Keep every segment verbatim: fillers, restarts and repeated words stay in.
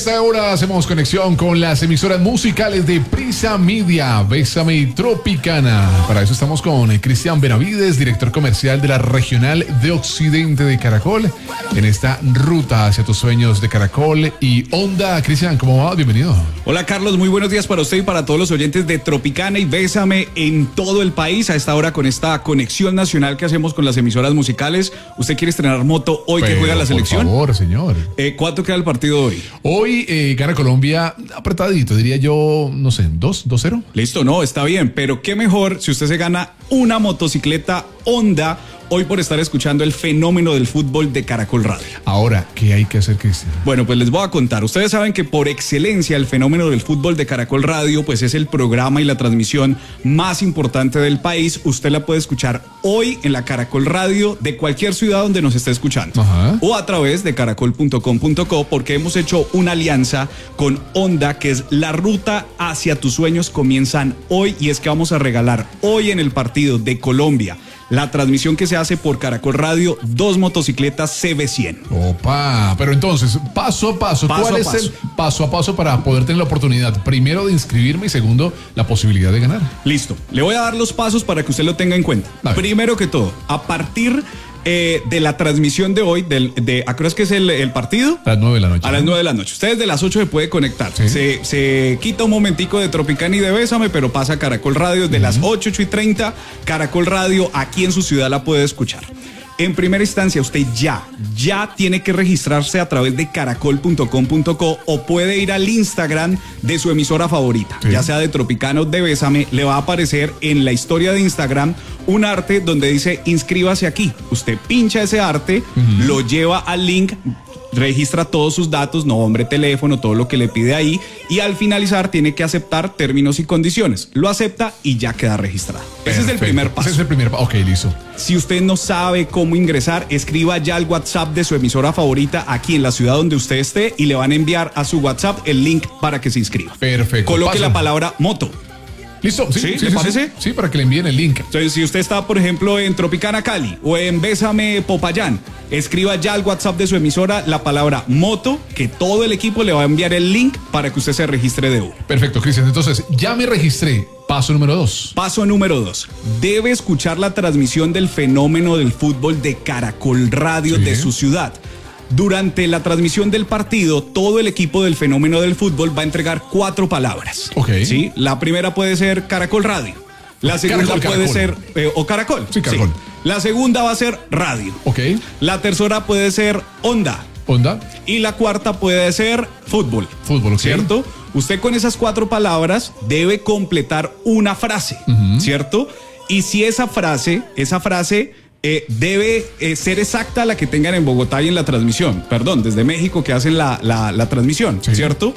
esta hora hacemos conexión con las emisoras musicales de Prisa Media, Bésame y Tropicana. Para eso estamos con Cristian Benavides, director comercial de la Regional de Occidente de Caracol, en esta ruta hacia tus sueños de Caracol y Onda. Cristian, ¿cómo va? Bienvenido. Hola Carlos, muy buenos días para usted y para todos los oyentes de Tropicana y Bésame en todo el país. A esta hora con esta conexión nacional que hacemos con las emisoras musicales. ¿Usted quiere estrenar moto hoy Pero, que juega la selección? Por favor, señor. Eh, ¿Cuánto queda el partido hoy? Hoy eh, gana Colombia apretadito, diría yo, no sé, dos, dos cero. Listo, no, está bien, pero qué mejor si usted se gana una motocicleta Honda hoy por estar escuchando el fenómeno del fútbol de Caracol Radio. Ahora, ¿qué hay que hacer, Cristian? Bueno, pues les voy a contar. Ustedes saben que por excelencia el fenómeno del fútbol de Caracol Radio pues es el programa y la transmisión más importante del país. Usted la puede escuchar hoy en la Caracol Radio de cualquier ciudad donde nos esté escuchando. Ajá. O a través de caracol punto com punto co, porque hemos hecho una alianza con Honda, que es la ruta hacia tus sueños comienzan hoy, y es que vamos a regalar hoy en el partido de Colombia, la transmisión que se hace por Caracol Radio, dos motocicletas C B cien. Opa, pero entonces, paso a paso, paso ¿cuál a es paso. el paso a paso para poder tener la oportunidad? Primero, de inscribirme y segundo, la posibilidad de ganar. Listo, le voy a dar los pasos para que usted lo tenga en cuenta. Primero que todo, a partir eh, de la transmisión de hoy, del, de, ¿a qué hora es que es el, el partido? A las nueve de la noche. A las nueve de la noche. Ustedes de las ocho se puede conectar. Sí. Se, se quita un momentico de Tropicana y de Bésame, pero pasa a Caracol Radio de uh-huh. las ocho, ocho y treinta. Caracol Radio aquí en su ciudad la puede escuchar. En primera instancia, usted ya, ya tiene que registrarse a través de caracol punto com punto co o puede ir al Instagram de su emisora favorita, sí. ya sea de Tropicana o de Bésame. Le va a aparecer en la historia de Instagram un arte donde dice inscríbase aquí. Usted pincha ese arte, uh-huh. lo lleva al link, registra todos sus datos, nombre, teléfono, todo lo que le pide ahí, y al finalizar tiene que aceptar términos y condiciones. Lo acepta y ya queda registrado. Perfecto. Ese es el primer paso. Ese es el primer paso. Ok, listo. Si usted no sabe cómo ingresar, escriba ya al WhatsApp de su emisora favorita aquí en la ciudad donde usted esté y le van a enviar a su WhatsApp el link para que se inscriba. Perfecto. Coloque paso. la palabra moto. ¿Listo? Sí, ¿Sí? sí, ¿Le sí, parece? Sí, sí, para que le envíen el link. Entonces, si usted está, por ejemplo, en Tropicana Cali o en Bésame Popayán, escriba ya al WhatsApp de su emisora la palabra moto, que todo el equipo le va a enviar el link para que usted se registre de uno. Perfecto, Cristian. Entonces, ya me registré. Paso número dos. Paso número dos. Debe escuchar la transmisión del fenómeno del fútbol de Caracol Radio sí. de su ciudad. Durante la transmisión del partido, todo el equipo del fenómeno del fútbol va a entregar cuatro palabras. Ok. ¿Sí? La primera puede ser Caracol Radio. La segunda Caracol, puede Caracol. ser... Eh, o Caracol. Sí, Caracol. Sí. La segunda va a ser Radio. Ok. La tercera puede ser Onda. Onda. Y la cuarta puede ser Fútbol. Fútbol, okay. ¿Cierto? Usted con esas cuatro palabras debe completar una frase, uh-huh. ¿cierto? Y si esa frase, esa frase... Eh, debe eh, ser exacta la que tengan en Bogotá y en la transmisión, perdón, desde México que hacen la, la, la transmisión, sí. ¿cierto?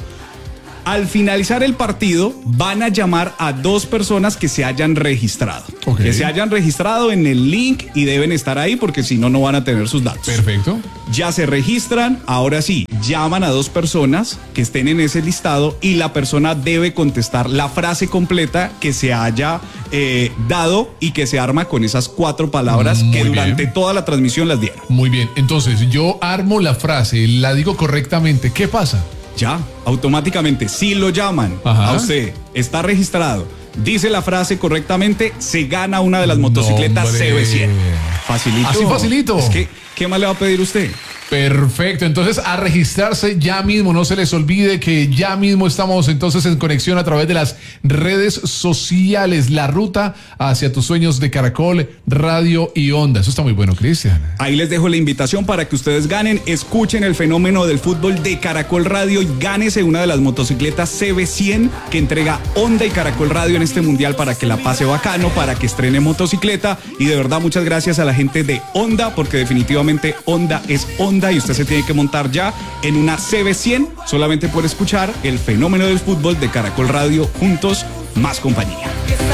Al finalizar el partido van a llamar a dos personas que se hayan registrado, okay. que se hayan registrado en el link y deben estar ahí porque si no, no van a tener sus datos. Perfecto. Ya se registran, ahora sí, llaman a dos personas que estén en ese listado y la persona debe contestar la frase completa que se haya eh, dado y que se arma con esas cuatro palabras Muy que durante bien. toda la transmisión las dieron. Muy bien, entonces yo armo la frase, la digo correctamente, ¿qué pasa? Ya, automáticamente, si lo llaman Ajá. a usted, está registrado, dice la frase correctamente, se gana una de las motocicletas no, C B cien. Facilito. Así facilito. Es que, ¿qué más le va a pedir usted? Perfecto, entonces a registrarse ya mismo, no se les olvide que ya mismo estamos entonces en conexión a través de las redes sociales, la ruta hacia tus sueños de Caracol, Radio y Onda. Eso está muy bueno, Cristian. Ahí les dejo la invitación para que ustedes ganen, escuchen el fenómeno del fútbol de Caracol Radio y gánese una de las motocicletas C B cien que entrega Onda y Caracol Radio en este mundial para que la pase bacano, para que estrene motocicleta. Y de verdad muchas gracias a la gente de Onda, porque definitivamente Onda es Onda y usted se tiene que montar ya en una C B cien solamente por escuchar el fenómeno del fútbol de Caracol Radio. Juntos, más compañía.